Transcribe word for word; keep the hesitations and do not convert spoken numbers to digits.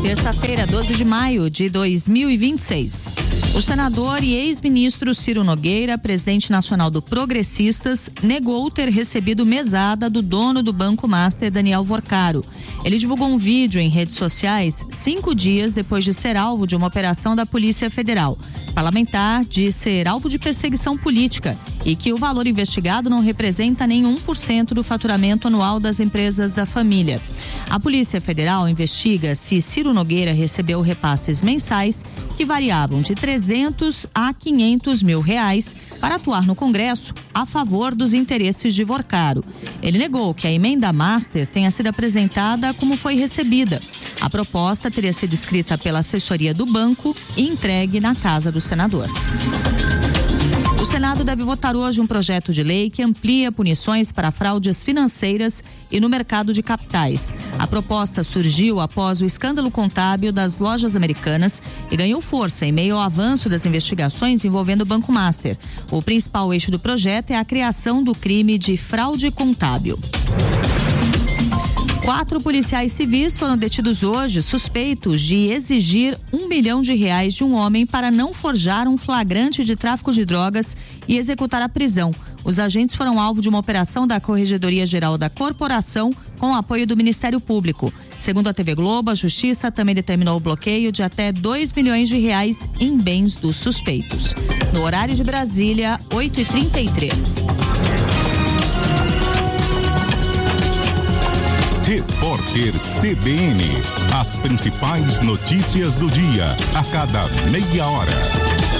Terça-feira, doze de maio de dois mil e vinte e seis. O senador e ex-ministro Ciro Nogueira, presidente nacional do Progressistas, negou ter recebido mesada do dono do Banco Master, Daniel Vorcaro. Ele divulgou um vídeo em redes sociais cinco dias depois de ser alvo de uma operação da Polícia Federal. O parlamentar diz ser alvo de perseguição política e que o valor investigado não representa nem um por cento do faturamento anual das empresas da família. A Polícia Federal investiga se Ciro Nogueira recebeu repasses mensais que variavam de trezentos a quinhentos mil reais para atuar no Congresso a favor dos interesses de Vorcaro. Ele negou que a emenda Master tenha sido apresentada como foi recebida. A proposta teria sido escrita pela assessoria do banco e entregue na casa do senador. O Senado deve votar hoje um projeto de lei que amplia punições para fraudes financeiras e no mercado de capitais. A proposta surgiu após o escândalo contábil das lojas americanas e ganhou força em meio ao avanço das investigações envolvendo o Banco Master. O principal eixo do projeto é a criação do crime de fraude contábil. Quatro policiais civis foram detidos hoje, suspeitos de exigir um milhão de reais de um homem para não forjar um flagrante de tráfico de drogas e executar a prisão. Os agentes foram alvo de uma operação da Corregedoria Geral da Corporação com o apoio do Ministério Público. Segundo a T V Globo, a Justiça também determinou o bloqueio de até dois milhões de reais em bens dos suspeitos. No horário de Brasília, oito e trinta e três. Repórter C B N. As principais notícias do dia, a cada meia hora.